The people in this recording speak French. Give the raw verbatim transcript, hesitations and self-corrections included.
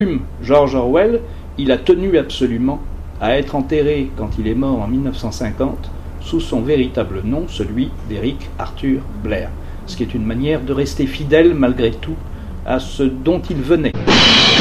George Orwell, il a tenu absolument à être enterré, quand il est mort en mille neuf cent cinquante, sous son véritable nom, celui d'Eric Arthur Blair, ce qui est une manière de rester fidèle malgré tout à ce dont il venait.